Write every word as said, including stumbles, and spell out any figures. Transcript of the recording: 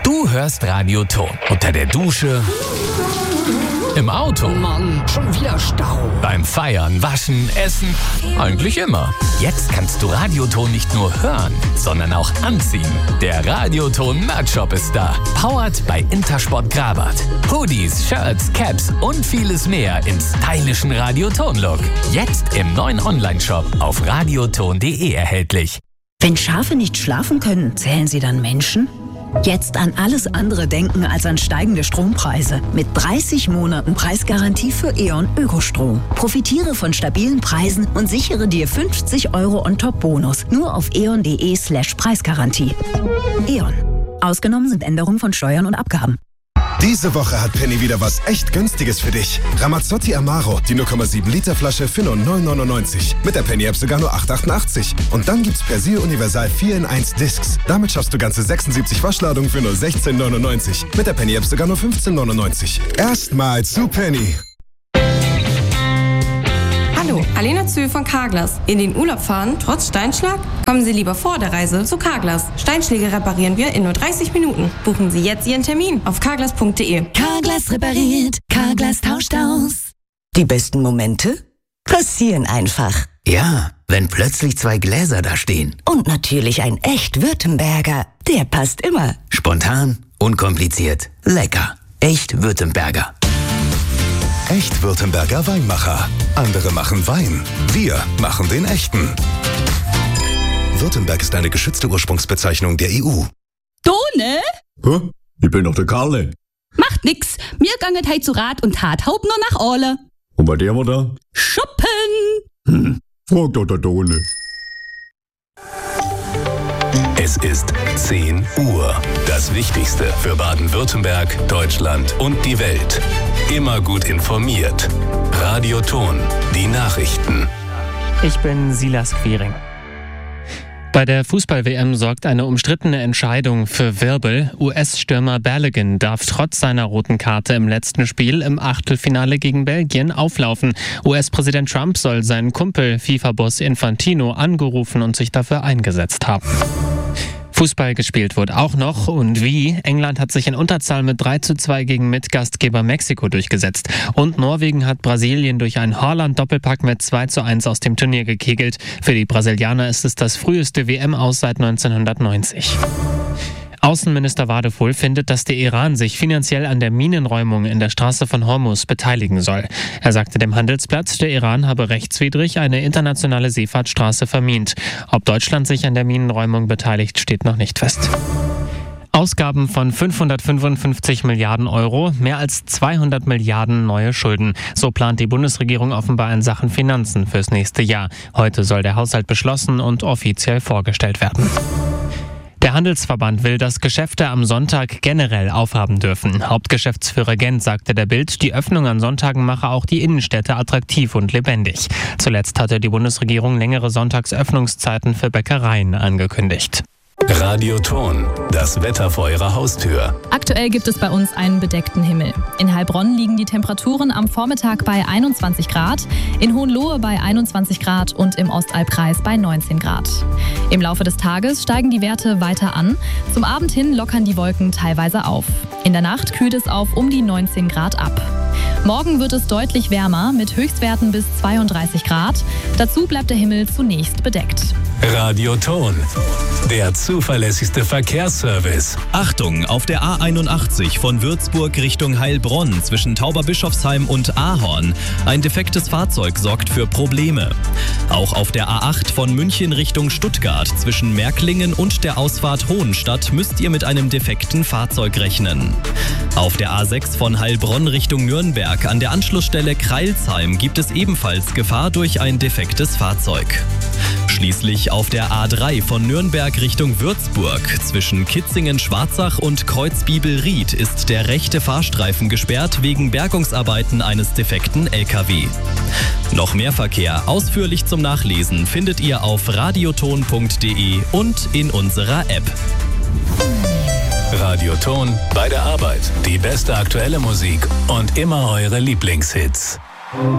Du hörst Radioton unter der Dusche, im Auto, Mann, schon wieder Stau. beim Feiern, Waschen, Essen, eigentlich immer. Jetzt kannst du Radioton nicht nur hören, sondern auch anziehen. Der Radioton Merch-Shop ist da. Powered bei Intersport Grabat. Hoodies, Shirts, Caps und vieles mehr im stylischen Radioton-Look. Jetzt im neuen Online-Shop auf radioton punkt de erhältlich. Wenn Schafe nicht schlafen können, zählen sie dann Menschen? Jetzt an alles andere denken als an steigende Strompreise. Mit dreißig Monaten Preisgarantie für E.ON Ökostrom. Profitiere von stabilen Preisen und sichere dir fünfzig Euro on top Bonus. Nur auf eon punkt de slash Preisgarantie. E.ON. Ausgenommen sind Änderungen von Steuern und Abgaben. Diese Woche hat Penny wieder was echt Günstiges für dich. Ramazzotti Amaro, die null Komma sieben Liter Flasche für nur neun neunundneunzig. Mit der Penny-App sogar nur acht achtundachtzig. Und dann gibt's Persil Universal vier in eins Discs. Damit schaffst du ganze sechsundsiebzig Waschladungen für nur sechzehn neunundneunzig. Mit der Penny-App sogar nur fünfzehn neunundneunzig. Erstmal zu Penny. Hallo, Alena Zühl von Carglass. In den Urlaub fahren, trotz Steinschlag? Kommen Sie lieber vor der Reise zu Carglass. Steinschläge reparieren wir in nur dreißig Minuten. Buchen Sie jetzt Ihren Termin auf carglass punkt de. Carglass repariert, Carglass tauscht aus. Die besten Momente passieren einfach. Ja, wenn plötzlich zwei Gläser da stehen. Und natürlich ein echt Württemberger. Der passt immer. Spontan, unkompliziert, lecker. Echt Württemberger. Echt Württemberger Weinmacher. Andere machen Wein. Wir machen den echten. Württemberg ist eine geschützte Ursprungsbezeichnung der E U. Done? Hä? Ich bin doch der Karle. Macht nix. Mir ganget heit zu Rat und Tat Haupt nur nach Orle. Und bei der war da? Shoppen! Hm, frag doch der Done. Es ist zehn Uhr. Das Wichtigste für Baden-Württemberg, Deutschland und die Welt. Immer gut informiert. Radioton, die Nachrichten. Ich bin Silas Quiring. Bei der Fußball-W M sorgt eine umstrittene Entscheidung für Wirbel. U S-Stürmer Balogun darf trotz seiner roten Karte im letzten Spiel im Achtelfinale gegen Belgien auflaufen. U S-Präsident Trump soll seinen Kumpel FIFA-Boss Infantino angerufen und sich dafür eingesetzt haben. Fußball gespielt wurde auch noch und wie. England hat sich in Unterzahl mit drei zu zwei gegen Mitgastgeber Mexiko durchgesetzt. Und Norwegen hat Brasilien durch einen Haaland-Doppelpack mit zwei zu eins aus dem Turnier gekegelt. Für die Brasilianer ist es das früheste W M-Aus seit neunzehnhundertneunzig. Außenminister Wadefuhl findet, dass der Iran sich finanziell an der Minenräumung in der Straße von Hormuz beteiligen soll. Er sagte dem Handelsblatt, der Iran habe rechtswidrig eine internationale Seefahrtsstraße vermint. Ob Deutschland sich an der Minenräumung beteiligt, steht noch nicht fest. Ausgaben von fünfhundertfünfundfünfzig Milliarden Euro, mehr als zweihundert Milliarden neue Schulden. So plant die Bundesregierung offenbar in Sachen Finanzen fürs nächste Jahr. Heute soll der Haushalt beschlossen und offiziell vorgestellt werden. Der Handelsverband will, dass Geschäfte am Sonntag generell aufhaben dürfen. Hauptgeschäftsführer Gent sagte der Bild, die Öffnung an Sonntagen mache auch die Innenstädte attraktiv und lebendig. Zuletzt hatte die Bundesregierung längere Sonntagsöffnungszeiten für Bäckereien angekündigt. Radioton, das Wetter vor Ihrer Haustür. Aktuell gibt es bei uns einen bedeckten Himmel. In Heilbronn liegen die Temperaturen am Vormittag bei einundzwanzig Grad, in Hohenlohe bei einundzwanzig Grad und im Ostalbkreis bei neunzehn Grad. Im Laufe des Tages steigen die Werte weiter an. Zum Abend hin lockern die Wolken teilweise auf. In der Nacht kühlt es auf um die neunzehn Grad ab. Morgen wird es deutlich wärmer mit Höchstwerten bis zweiunddreißig Grad. Dazu bleibt der Himmel zunächst bedeckt. Radioton, der zuverlässigste Verkehrsservice. Achtung, auf der A einundachtzig von Würzburg Richtung Heilbronn zwischen Tauberbischofsheim und Ahorn. Ein defektes Fahrzeug sorgt für Probleme. Auch auf der A acht von München Richtung Stuttgart zwischen Märklingen und der Ausfahrt Hohenstadt müsst ihr mit einem defekten Fahrzeug rechnen. Auf der A sechs von Heilbronn Richtung Nürnberg an der Anschlussstelle Kreilsheim gibt es ebenfalls Gefahr durch ein defektes Fahrzeug. Schließlich auf der A drei von Nürnberg Richtung Würzburg zwischen Kitzingen-Schwarzach und Kreuzbibel-Ried ist der rechte Fahrstreifen gesperrt wegen Bergungsarbeiten eines defekten L K W. Noch mehr Verkehr ausführlich zum Nachlesen findet ihr auf radioton punkt de und in unserer App. Radioton bei der Arbeit. Die beste aktuelle Musik und immer eure Lieblingshits.